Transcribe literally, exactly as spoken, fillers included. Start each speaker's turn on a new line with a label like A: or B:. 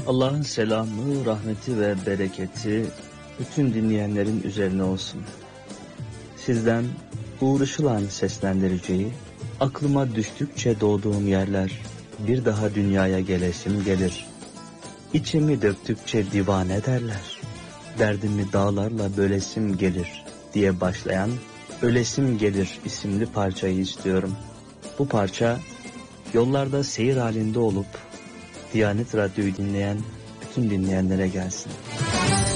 A: Allah'ın selamı, rahmeti ve bereketi bütün dinleyenlerin üzerine olsun. Sizden Uğur Işılan seslendireceği, aklıma düştükçe doğduğum yerler, bir daha dünyaya gelesim gelir. İçimi döktükçe divane derler, derdimi dağlarla bölesim gelir diye başlayan Ölesim Gelir isimli parçayı istiyorum. Bu parça yollarda seyir halinde olup Diyanet Radyo'yu dinleyen bütün dinleyenlere gelsin.